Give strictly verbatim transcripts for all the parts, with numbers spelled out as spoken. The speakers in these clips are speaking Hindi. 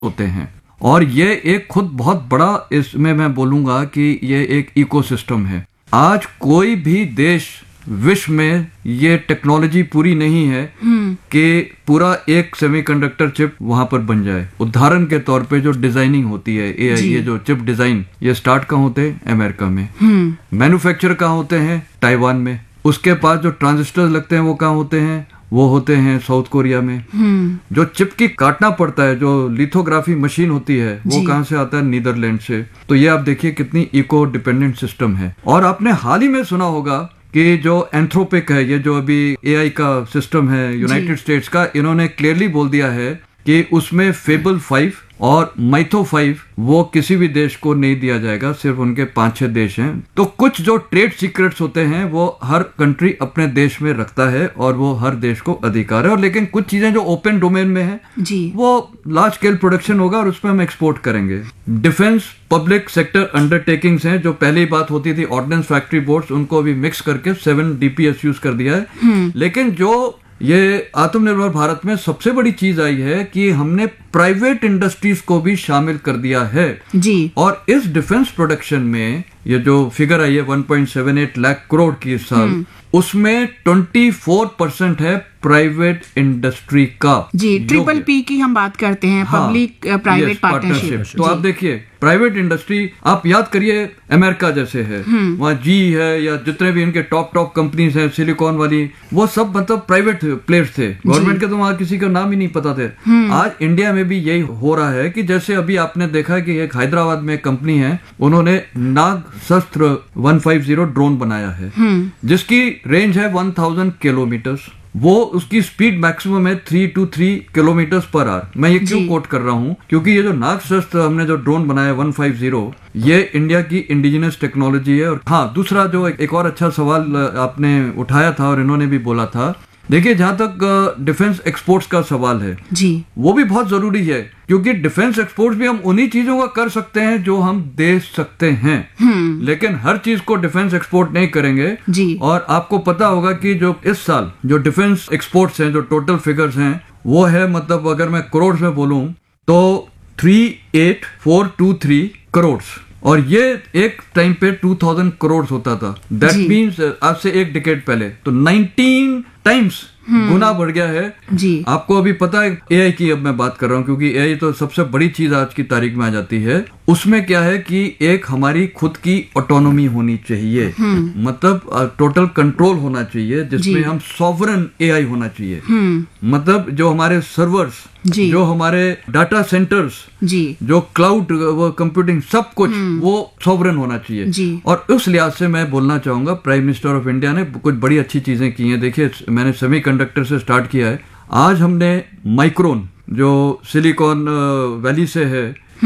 होते हैं। और ये एक खुद बहुत बड़ा, इसमें मैं बोलूँगा कि ये एक इकोसिस्टम है। आज कोई भी देश विश्व में ये टेक्नोलॉजी पूरी नहीं है कि पूरा एक सेमीकंडक्टर चिप वहां पर बन जाए। उदाहरण के तौर पे जो डिजाइनिंग होती है, ए आई, ये जो चिप डिजाइन, ये स्टार्ट कहाँ होते हैं? अमेरिका में। मैन्युफैक्चर कहाँ होते हैं? ताइवान में। उसके पास जो ट्रांजिस्टर्स लगते हैं वो कहाँ होते हैं? वो होते हैं साउथ कोरिया में। जो चिप की काटना पड़ता है, जो लिथोग्राफी मशीन होती है, वो कहाँ से आता है? नीदरलैंड से। तो ये आप देखिए कितनी इको डिपेंडेंट सिस्टम है। और आपने हाल ही में सुना होगा कि जो एंथ्रोपिक है, ये जो अभी ए आई का सिस्टम है यूनाइटेड स्टेट्स का, इन्होंने क्लियरली बोल दिया है कि उसमें फेबल फाइव और माइथो फाइव वो किसी भी देश को नहीं दिया जाएगा, सिर्फ उनके पांच छह देश हैं। तो कुछ जो ट्रेड सीक्रेट्स होते हैं वो हर कंट्री अपने देश में रखता है और वो हर देश को अधिकार है। और लेकिन कुछ चीजें जो ओपन डोमेन में है जी, वो लार्ज स्केल प्रोडक्शन होगा और उसमें हम एक्सपोर्ट करेंगे। डिफेंस पब्लिक सेक्टर अंडरटेकिंग्स हैं, जो पहले बात होती थी ऑर्डिनेंस फैक्ट्री बोर्ड्स, उनको अभी मिक्स करके seven D P S use कर दिया है। लेकिन जो ये आत्मनिर्भर भारत में सबसे बड़ी चीज आई है कि हमने प्राइवेट इंडस्ट्रीज को भी शामिल कर दिया है जी। और इस डिफेंस प्रोडक्शन में ये जो फिगर आई है one point seven eight lakh crore की इस साल, उसमें चौबीस परसेंट है प्राइवेट इंडस्ट्री का जी। ट्रिपल पी की हम बात करते हैं, पब्लिक प्राइवेट पार्टनरशिप। तो आप देखिए प्राइवेट इंडस्ट्री, आप याद करिए अमेरिका जैसे है, वहाँ जी है या जितने भी इनके टॉप टॉप कंपनीज हैं, सिलिकॉन वाली, वो सब मतलब प्राइवेट प्लेयर्स थे। गवर्नमेंट के तो वहाँ किसी का नाम ही नहीं पता थे। आज इंडिया में भी यही हो रहा है कि जैसे अभी आपने देखा कि एक हैदराबाद में एक कंपनी है, उन्होंने नाग शस्त्र एक सौ पचास ड्रोन बनाया है, जिसकी रेंज है एक हज़ार किलोमीटर्स। वो उसकी स्पीड मैक्सिमम है three to three kilometre per hour. मैं ये क्यों कोट कर रहा हूँ? क्योंकि ये जो नाग शस्त्र हमने जो ड्रोन बनाया एक सौ पचास, ये इंडिया की इंडिजिनस टेक्नोलॉजी है। और हाँ, दूसरा जो एक और अच्छा सवाल आपने उठाया था और इन्होंने भी बोला था, देखिए जहां तक डिफेंस एक्सपोर्ट्स का सवाल है जी, वो भी बहुत जरूरी है, क्योंकि डिफेंस एक्सपोर्ट्स भी हम उन्हीं चीजों का कर सकते हैं जो हम दे सकते हैं। लेकिन हर चीज को डिफेंस एक्सपोर्ट नहीं करेंगे जी। और आपको पता होगा कि जो इस साल जो डिफेंस एक्सपोर्ट्स हैं, जो टोटल फिगर्स हैं, वो है, मतलब अगर मैं करोड़ में बोलूं तो three eight four to three crore. और ये एक टाइम पे टू थाउजेंड करोड़ होता था। दैट मीन्स आज से एक डिकेड पहले तो नाइनटीन टाइम्स गुना बढ़ गया है जी। आपको अभी पता है ए आई की, अब मैं बात कर रहा हूँ क्योंकि ए आई तो सबसे बड़ी चीज आज की तारीख में आ जाती है। उसमें क्या है कि एक हमारी खुद की ऑटोनॉमी होनी चाहिए, मतलब टोटल कंट्रोल होना चाहिए, जिसमें हम सॉवरन ए आई होना चाहिए। मतलब जो हमारे सर्वर्स, जो हमारे डाटा सेंटर्स जी, जो क्लाउड कंप्यूटिंग, सब कुछ वो सॉवरन होना चाहिए जी। और उस लिहाज से मैं बोलना चाहूंगा प्राइम मिनिस्टर ऑफ इंडिया ने कुछ बड़ी अच्छी चीजें की हैं। देखिए मैंने सेमीकंडक्टर से स्टार्ट किया है। आज हमने माइक्रोन जो सिलिकॉन वैली से है,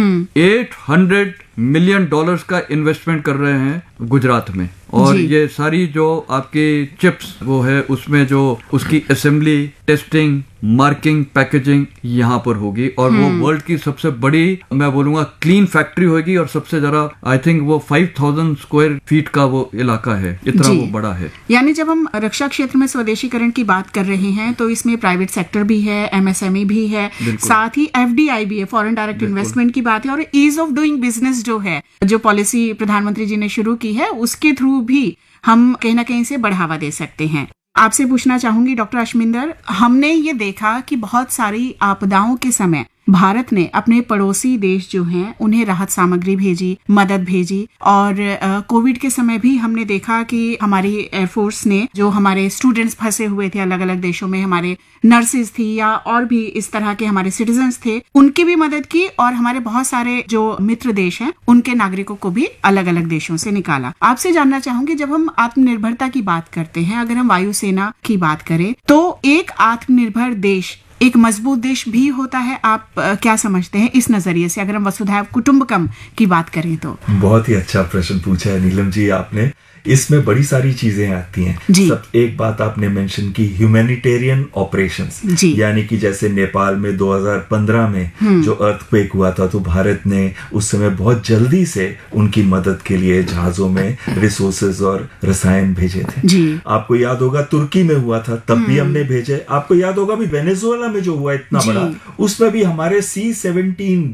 आठ सौ मिलियन डॉलर्स का इन्वेस्टमेंट कर रहे हैं गुजरात में। और ये सारी जो आपकी चिप्स वो है, उसमें जो उसकी असेंबली, टेस्टिंग, मार्किंग, पैकेजिंग यहाँ पर होगी। और वो वर्ल्ड की सबसे बड़ी, मैं बोलूंगा, क्लीन फैक्ट्री होगी। और सबसे ज्यादा आई थिंक वो फाइव थाउजेंड स्क्वायर फीट का वो इलाका है, इतना वो बड़ा है। यानी जब हम रक्षा क्षेत्र में स्वदेशीकरण की बात कर रहे हैं तो इसमें प्राइवेट सेक्टर भी है, एम एस एम ई भी है, साथ ही एफ डी आई भी है, फॉरेन डायरेक्ट इन्वेस्टमेंट की बात है। और ईज ऑफ डूइंग बिजनेस जो है, जो पॉलिसी प्रधानमंत्री जी ने शुरू की है, उसके थ्रू भी हम कहीं ना कहीं से बढ़ावा दे सकते हैं। आपसे पूछना चाहूंगी डॉक्टर अशमिंदर, हमने ये देखा कि बहुत सारी आपदाओं के समय भारत ने अपने पड़ोसी देश जो हैं उन्हें राहत सामग्री भेजी, मदद भेजी। और कोविड के समय भी हमने देखा कि हमारी एयरफोर्स ने, जो हमारे स्टूडेंट्स फंसे हुए थे अलग अलग देशों में, हमारे नर्सेज थी या और भी इस तरह के हमारे सिटीजन्स थे, उनकी भी मदद की। और हमारे बहुत सारे जो मित्र देश हैं उनके नागरिकों को भी अलग अलग देशों से निकाला। आपसे जानना चाहूंगी, जब हम आत्मनिर्भरता की बात करते हैं, अगर हम वायुसेना की बात करें, तो एक आत्मनिर्भर देश एक मजबूत देश भी होता है। आप क्या समझते हैं इस नजरिए से, अगर हम वसुधैव कुटुंबकम की बात करें तो? बहुत ही अच्छा प्रश्न पूछा है नीलम जी आपने। इसमें बड़ी सारी चीजें आती हैं। सब एक बात आपने मेंशन की, ह्यूमैनिटेरियन ऑपरेशंस, यानी कि जैसे नेपाल में दो हज़ार पंद्रह में जो अर्थक्वेक हुआ था, तो भारत ने उस समय बहुत जल्दी से उनकी मदद के लिए जहाजों में रिसोर्सेज और रसायन भेजे थे। आपको याद होगा तुर्की में हुआ था, तब भी हमने भेजे। आपको याद होगा भी वेनेजुएला में जो हुआ इतना बड़ा, उसमें भी हमारे सी सेवनटीन